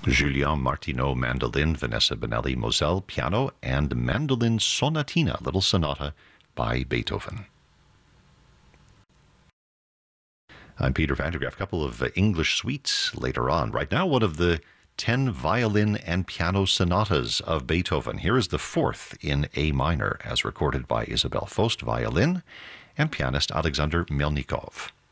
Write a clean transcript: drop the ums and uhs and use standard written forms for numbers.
Julien Martineau, mandolin, Vanessa Benelli, Moselle, piano, and Mandolin Sonatina, Little Sonata by Beethoven. I'm Peter Vandergraff. A couple of English suites later on. Right now, one of the 10 violin and piano sonatas of Beethoven. Here is the fourth in A minor, as recorded by Isabel Faust, violin, and pianist Alexander Melnikov.